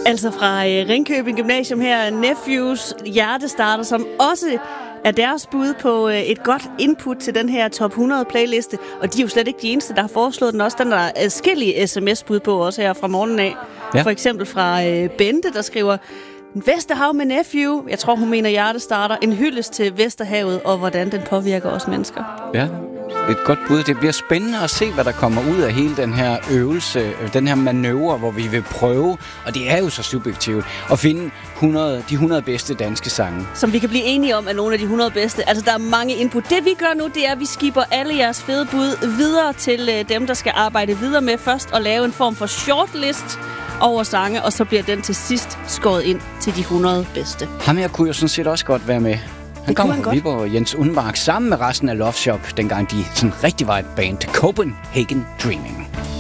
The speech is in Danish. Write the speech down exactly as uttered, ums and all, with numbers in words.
Altså fra øh, Ringkøbing Gymnasium her, Nephews Hjertestarter, som også er deres bud på øh, et godt input til den her top hundrede playliste. Og de er jo slet ikke de eneste, der har foreslået den også. Den der er adskillige sms-bud på også her fra morgenen af. Ja. For eksempel fra øh, Bente, der skriver: Vesterhav med Nephew. Jeg tror, hun mener Hjertestarter. En hyldest til Vesterhavet, og hvordan den påvirker os mennesker. Ja, et godt bud. Det bliver spændende at se, hvad der kommer ud af hele den her øvelse, den her manøvre, hvor vi vil prøve, og det er jo så subjektivt, at finde hundrede, de hundrede bedste danske sange. Som vi kan blive enige om er nogle af de hundrede bedste. Altså, der er mange input. Det vi gør nu, det er, at vi skipper alle jeres fede bud videre til øh, dem, der skal arbejde videre med først og lave en form for shortlist over sange, og så bliver den til sidst skåret ind til de hundrede bedste. Ham her kunne jo sådan set også godt være med. Han kom fra Viborg, Jens Unmark, sammen med resten af Love Shop, dengang de sådan rigtig var et band, Copenhagen Dreaming.